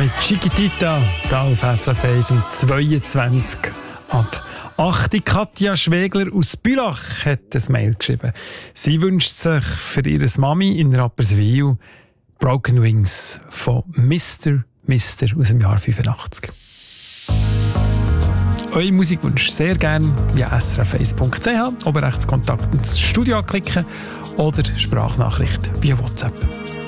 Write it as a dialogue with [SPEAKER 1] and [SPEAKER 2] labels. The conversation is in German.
[SPEAKER 1] mit Chiquitita, da auf SRF 1 um 22 ab 8. Katja Schwegler aus Bülach hat ein Mail geschrieben. Sie wünscht sich für ihre Mami in Rapperswil Broken Wings von Mr. aus dem Jahr 85. Eure Musikwunsch sehr gerne via srf1.ch, oben rechts Kontakt ins Studio anklicken oder Sprachnachricht via WhatsApp.